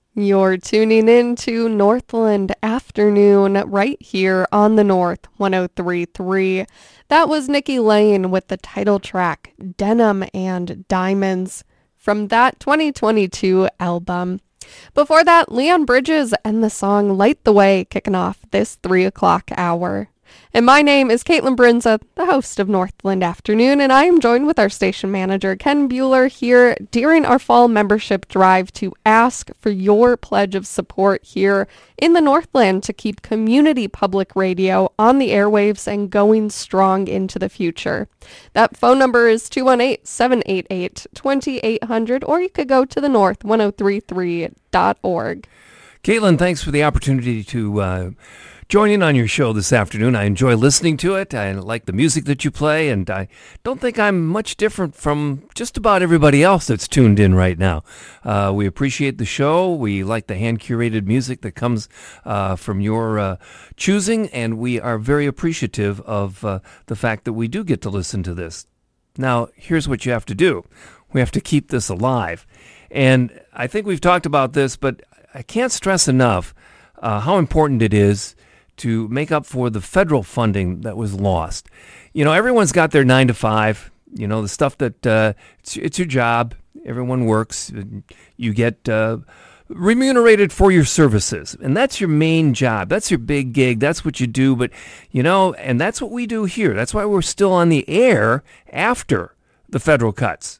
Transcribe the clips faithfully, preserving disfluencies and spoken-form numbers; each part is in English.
You're tuning in to Northland Afternoon right here on the North one oh three point three. That was Nikki Lane with the title track Denim and Diamonds from that twenty twenty-two album. Before that, Leon Bridges and the song Light the Way kicking off this three o'clock hour. And my name is Caitlin Brinza, the host of Northland Afternoon, and I am joined with our station manager, Ken Bueller, here during our fall membership drive to ask for your pledge of support here in the Northland to keep community public radio on the airwaves and going strong into the future. That phone number is two one eight, seven eight eight, two eight zero zero, or you could go to the north one oh three three dot org. Caitlin, thanks for the opportunity to uh, join in on your show this afternoon. I enjoy listening to it. I like the music that you play, and I don't think I'm much different from just about everybody else that's tuned in right now. Uh, we appreciate the show. We like the hand-curated music that comes uh, from your uh, choosing, and we are very appreciative of uh, the fact that we do get to listen to this. Now, here's what you have to do. We have to keep this alive. And I think we've talked about this, but I can't stress enough uh, how important it is to make up for the federal funding that was lost. You know, everyone's got their nine to five, you know, the stuff that uh, it's, it's your job. Everyone works. You get uh, remunerated for your services. And that's your main job. That's your big gig. That's what you do. But, you know, and that's what we do here. That's why we're still on the air after the federal cuts.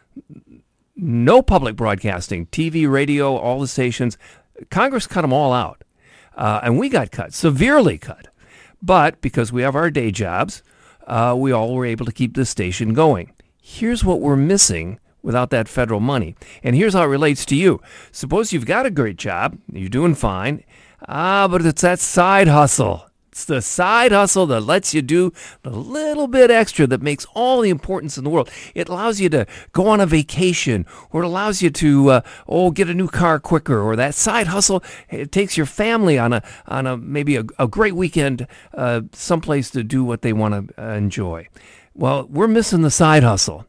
No public broadcasting, T V, radio, all the stations. Congress cut them all out. Uh, and we got cut, severely cut. But because we have our day jobs, uh, we all were able to keep this station going. Here's what we're missing without that federal money. And here's how it relates to you. Suppose you've got a great job, you're doing fine, ah, but it's that side hustle. It's the side hustle that lets you do the little bit extra that makes all the importance in the world. It allows you to go on a vacation, or it allows you to, uh, oh, get a new car quicker, or that side hustle, it takes your family on a on a maybe a, a great weekend, uh, someplace to do what they want to uh, enjoy. Well, we're missing the side hustle.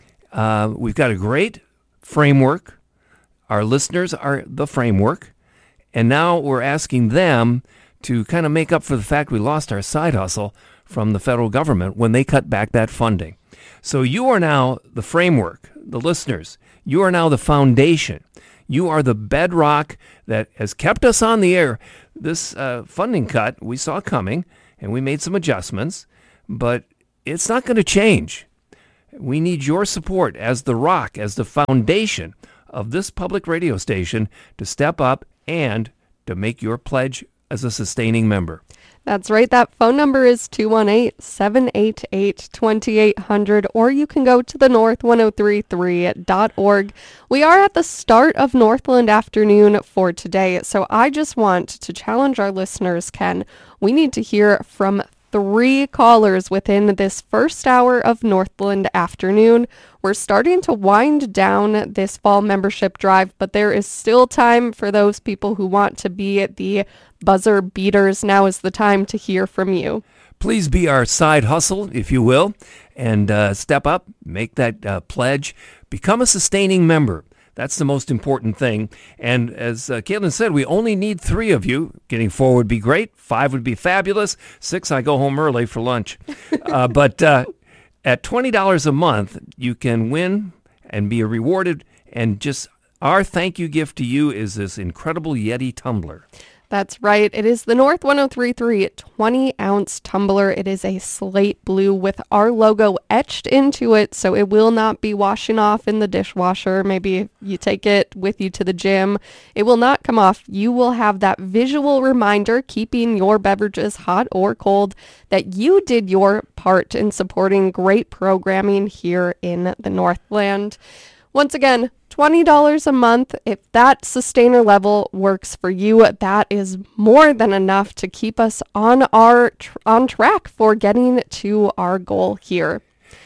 Uh, we've got a great framework. Our listeners are the framework, and now we're asking them to kind of make up for the fact we lost our side hustle from the federal government when they cut back that funding. So you are now the framework, the listeners. You are now the foundation. You are the bedrock that has kept us on the air. This uh, funding cut we saw coming, and we made some adjustments, but it's not going to change. We need your support as the rock, as the foundation of this public radio station to step up and to make your pledge as a sustaining member. That's right. That phone number is two one eight, seven eight eight, two eight zero zero, or you can go to the north one oh three three dot org. We are at the start of Northland Afternoon for today, so I just want to challenge our listeners, Ken. We need to hear from three callers within this first hour of Northland Afternoon. We're starting to wind down this fall membership drive, but there is still time for those people who want to be the buzzer beaters. Now is the time to hear from you. Please be our side hustle, if you will, and uh, step up, make that uh, pledge, become a sustaining member. That's the most important thing. And as uh, Caitlin said, we only need three of you. Getting four would be great. Five would be fabulous. Six, I go home early for lunch. uh, but uh, at twenty dollars a month, you can win and be rewarded. And just our thank you gift to you is this incredible Yeti tumbler. That's right. It is the North one oh three point three twenty-ounce tumbler. It is a slate blue with our logo etched into it, so it will not be washing off in the dishwasher. Maybe if you take it with you to the gym, it will not come off. You will have that visual reminder, keeping your beverages hot or cold, that you did your part in supporting great programming here in the Northland. Once again, twenty dollars a month. If that sustainer level works for you, that is more than enough to keep us on our tr- on track for getting to our goal here.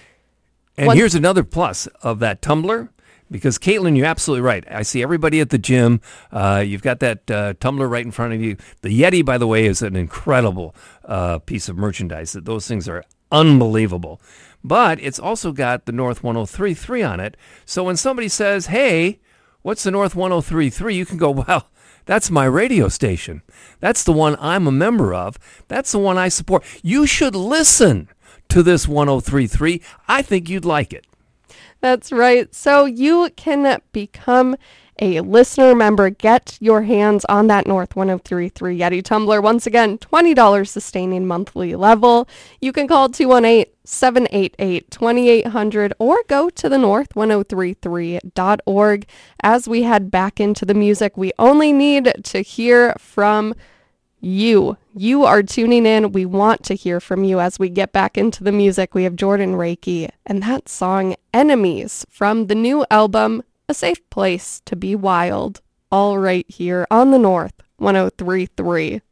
And Once- here's another plus of that tumbler. Because, Caitlin, you're absolutely right. I see everybody at the gym. Uh, you've got that uh, tumbler right in front of you. The Yeti, by the way, is an incredible uh, piece of merchandise. Those things are unbelievable. But it's also got the North one oh three point three on it. So when somebody says, hey, what's the North one oh three point three? You can go, well, that's my radio station. That's the one I'm a member of. That's the one I support. You should listen to this one oh three point three. I think you'd like it. That's right. So you can become a listener member. Get your hands on that North one oh three point three Yeti tumbler. Once again, twenty dollars sustaining monthly level. You can call two one eight, seven eight eight, two eight zero zero or go to the north one oh three three dot org. As we head back into the music, we only need to hear from you. You are tuning in. We want to hear from you as we get back into the music. We have Jordan Rakey and that song Enemies from the new album A Safe Place to Be Wild, all right here on the North one oh three point three.